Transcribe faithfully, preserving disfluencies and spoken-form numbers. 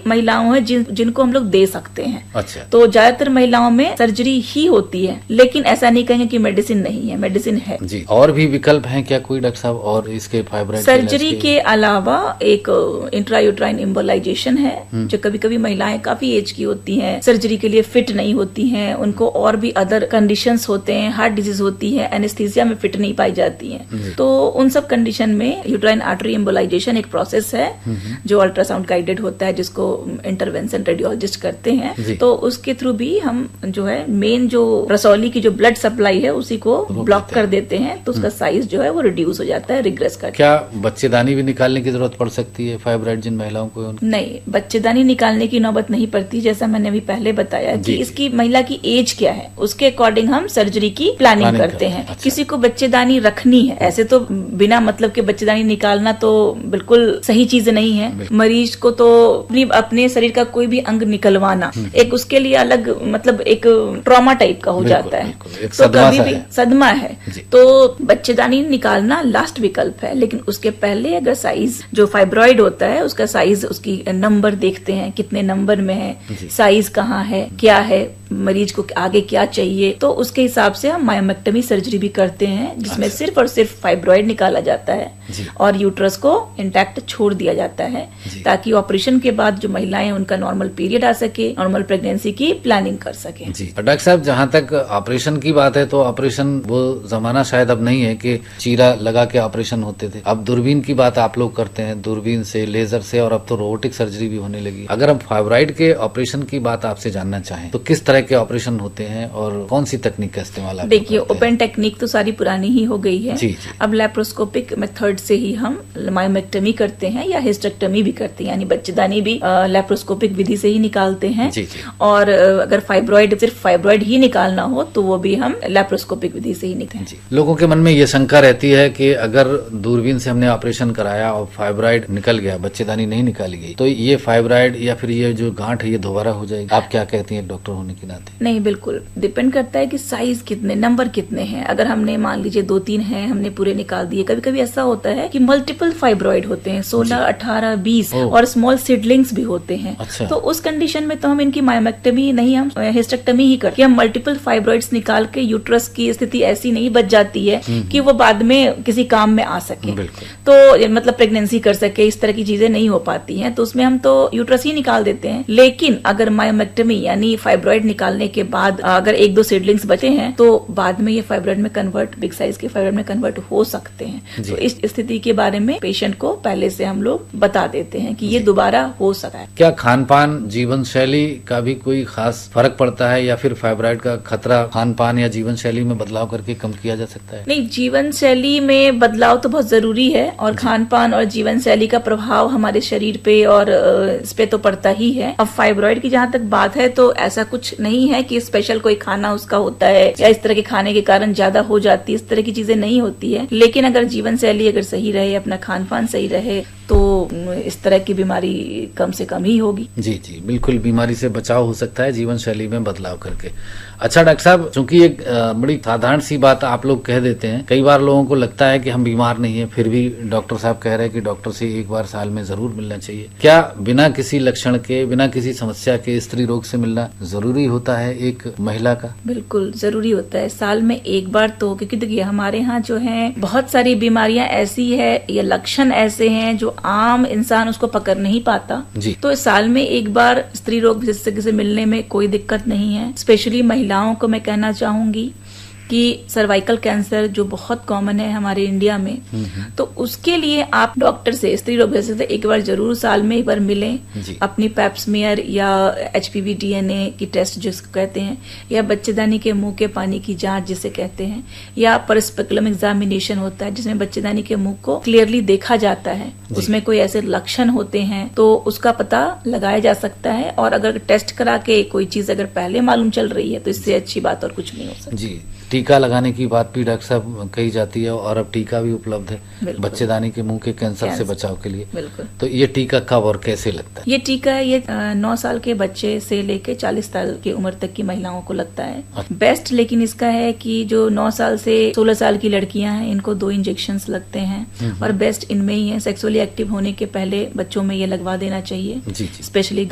महिलाओं हैं जिन जिनको हम लोग दे सकते हैं। अच्छा। तो ज्यादातर महिलाओं में सर्जरी ही होती है, लेकिन ऐसा नहीं कहेंगे कि मेडिसिन नहीं है, मेडिसिन है जी। और भी विकल्प हैं क्या कोई डॉक्टर साहब और इसके फाइब्रॉइड सर्जरी के, के अलावा एक इंट्रायूट्राइन एम्बोलाइजेशन है, जो कभी कभी महिलाएं काफी एज की होती हैं, सर्जरी के लिए फिट नहीं होती हैं, उनको और भी अदर कंडीशंस होते हैं, हार्ट डिजीज होती है, एनेस्थीसिया में फिट नहीं पाई जाती हैं, तो उन सब कंडीशन में यूट्राइन आर्टरी एम्बोलाइजेशन एक प्रोसेस है जो अल्ट्रासाउंड गाइडेड होता है, जिसको इंटरवेंशन रेडियोलॉजिस्ट करते हैं। तो उसके थ्रू भी हम जो है मेन जो रसौली की जो ब्लड सप्लाई है उसी को ब्लॉक कर देते हैं, तो उसका साइज जो है वो रिड्यूस हो जाता है, रिग्रेस कर। क्या बच्चेदानी भी निकालने की जरूरत पड़ सकती है फाइब्रॉइड जिन महिलाओं को? नहीं, बच्चेदानी निकालने की नौबत नहीं पड़ती, जैसा मैंने अभी पहले बताया कि इसकी महिला की एज क्या है उसके अकॉर्डिंग हम सर्जरी की प्लानिंग, प्लानिंग करते हैं। अच्छा। किसी को बच्चेदानी रखनी है, ऐसे तो बिना मतलब के बच्चेदानी निकालना तो बिल्कुल सही चीज नहीं है। मरीज को तो अपने शरीर का कोई भी अंग निकलवाना एक उसके लिए अलग मतलब एक ट्रॉमा टाइप का हो जाता है, तो कभी भी सदमा है, तो बच्चेदानी निकालना लास्ट विकल्प है। लेकिन उसके पहले अगर साइज जो फाइब्रॉइड होता है उसका साइज, उसकी नंबर देखते हैं, कितने नंबर में है, साइज कहाँ है, क्या है, मरीज को आगे क्या चाहिए, तो उसके हिसाब से हम मायोमेक्टमी सर्जरी भी करते हैं, जिसमें अच्छा। सिर्फ और सिर्फ फाइब्रॉइड निकाला जाता है और यूट्रस को इंटैक्ट छोड़ दिया जाता है, ताकि ऑपरेशन के बाद जो महिलाएं उनका नॉर्मल पीरियड आ सके, नॉर्मल प्रेगनेंसी की प्लानिंग कर सके। जी डॉक्टर साहब, जहाँ तक ऑपरेशन की बात है तो ऑपरेशन वो जमाना शायद अब नहीं है कि चीरा लगा के ऑपरेशन होते थे, अब दूरबीन की बात आप लोग करते हैं, दूरबीन से, लेजर से, और अब तो रोबोटिक सर्जरी भी होने लगी। अगर हम फाइब्रॉइड के ऑपरेशन की बात आपसे जानना चाहें तो किस तरह के ऑपरेशन होते हैं और कौन सी तकनीक का इस्तेमाल? देखिए, ओपन टेक्निक तो सारी पुरानी ही हो गई है। जी, जी। अब लैप्रोस्कोपिक मेथड से ही हम मायोमेक्टमी करते हैं या हिस्टेक्टमी भी करते हैं, यानी बच्चेदानी भी लैप्रोस्कोपिक विधि से ही निकालते हैं। जी, जी। और अगर फाइब्रॉइड सिर्फ फाइब्रॉइड ही निकालना हो तो वो भी हम लैप्रोस्कोपिक विधि से ही निकालते हैं। लोगों के मन में ये शंका रहती है कि अगर दूरबीन से हमने ऑपरेशन कराया और फाइब्रॉइड निकल गया, बच्चेदानी नहीं निकाली गई, तो ये फाइब्रॉइड या फिर ये जो गांठ है ये दोबारा हो जाएगी। आप क्या कहती हैं डॉक्टर होने के नाते? नहीं, बिल्कुल डिपेंड करता है कि साइज कितने, नंबर कितने हैं। अगर हमने मान लीजिए दो तीन हैं, हमने पूरे निकाल दिए, कभी कभी ऐसा होता है कि मल्टीपल फाइब्रॉइड होते हैं, सोलह, अठारह, बीस और स्मॉल सीडलिंग्स भी होते हैं। अच्छा। तो उस कंडीशन में तो हम इनकी मायोमेक्टमी नहीं, हम हिस्टेक्टमी ही करते हैं। हम मल्टीपल फाइब्रॉइड्स निकाल के यूट्रस की स्थिति ऐसी नहीं बच जाती है कि वो बाद में किसी काम में आ सके, तो मतलब प्रेगनेंसी कर सके, इस तरह की चीजें नहीं हो पाती हैं, तो उसमें हम तो यूट्रस ही निकाल देते हैं। लेकिन अगर मायोमेक्टमी यानी फाइब्रॉइड निकालने के बाद अगर एक दो सीडलिंग्स बचे हैं तो बाद में ये फाइब्रॉइड में कन्वर्ट, बिग साइज के फाइब्रॉइड में कन्वर्ट हो सकते हैं। तो इस स्थिति के बारे में पेशेंट को पहले से हम लोग बता देते हैं कि ये दोबारा हो सकता है। क्या खान पान, जीवन शैली का भी कोई खास फर्क पड़ता है, या फिर फाइब्रॉइड का खतरा खान पान या जीवन शैली में बदलाव करके कम किया जा सकता है? नहीं, जीवन शैली में बदलाव तो बहुत जरूरी है, और खान पान और जीवन शैली का प्रभाव हमारे शरीर पे और इस पे तो पड़ता ही है। अब फाइब्रॉइड की जहाँ तक बात है तो ऐसा कुछ नहीं है कि स्पेशल कोई खाना उसका होता है या इस तरह के खाने के कारण ज्यादा हो जाती है, इस तरह की चीजें नहीं होती है। लेकिन अगर जीवन शैली अगर सही रहे, अपना खान पान सही रहे, तो इस तरह की बीमारी कम से कम ही होगी। जी जी, बिल्कुल बीमारी से बचाव हो सकता है जीवन शैली में बदलाव करके। अच्छा डॉक्टर साहब, चूंकि एक बड़ी साधारण सी बात आप लोग कह देते हैं, कई बार लोगों को लगता है कि हम बीमार नहीं है, फिर भी डॉक्टर साहब कह रहे हैं कि डॉक्टर से एक बार साल में जरूर मिलना चाहिए। क्या बिना किसी लक्षण के, बिना किसी समस्या के स्त्री रोग से मिलना जरूरी होता है एक महिला का? बिल्कुल जरूरी होता है, साल में एक बार तो। क्योंकि देखिए हमारे यहाँ जो है बहुत सारी बीमारियां ऐसी है या लक्षण ऐसे हैं जो आम इंसान उसको पकड़ नहीं पाता, तो साल में एक बार स्त्री रोग विशेषज्ञ से मिलने में कोई दिक्कत नहीं है। स्पेशली महिलाओं को मैं कहना चाहूंगी कि सर्वाइकल कैंसर जो बहुत कॉमन है हमारे इंडिया में, तो उसके लिए आप डॉक्टर से, स्त्री रोग विशेषज्ञ से एक बार जरूर साल में एक बार मिलें। अपनी पैप्समियर या एचपीवी डीएनए की टेस्ट जिसको कहते हैं, या बच्चेदानी के मुंह के पानी की जांच जिसे कहते हैं, या परस्पेकुलम एग्जामिनेशन होता है जिसमें बच्चेदानी के मुंह को क्लियरली देखा जाता है, उसमें कोई ऐसे लक्षण होते हैं तो उसका पता लगाया जा सकता है। और अगर टेस्ट करा के कोई चीज अगर पहले मालूम चल रही है तो इससे अच्छी बात और कुछ नहीं हो सकती। जी, टीका लगाने की बात भी डॉक्टर साहब कही जाती है, और अब टीका भी उपलब्ध है बच्चेदानी के मुंह के कैंसर, कैंसर से बचाव के लिए। बिल्कुल। तो ये टीका कब और कैसे लगता है? ये टीका ये नौ साल के बच्चे से लेके चालीस साल की उम्र तक की महिलाओं को लगता है। अच्छा। बेस्ट लेकिन इसका है कि जो नौ साल से सोलह साल की लड़कियां हैं इनको दो इंजेक्शन लगते हैं, और बेस्ट इनमें ही है। सेक्सुअली एक्टिव होने के पहले बच्चों में ये लगवा देना चाहिए, स्पेशली